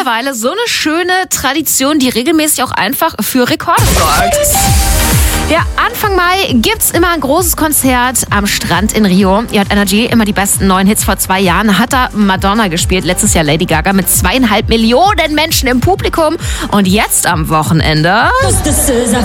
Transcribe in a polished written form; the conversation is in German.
mittlerweile so eine schöne Tradition, die regelmäßig auch einfach für Rekorde sorgt. Ja, Anfang Mai gibt's immer ein großes Konzert am Strand in Rio. J-Energy, immer die besten neuen Hits. Vor 2 Jahren hat da Madonna gespielt, letztes Jahr Lady Gaga mit 2,5 Millionen Menschen im Publikum. Und jetzt am Wochenende